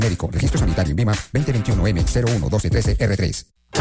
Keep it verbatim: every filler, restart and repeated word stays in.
Médico, registro sanitario INVIMA veinte veintiuno M cero uno doce trece R tres.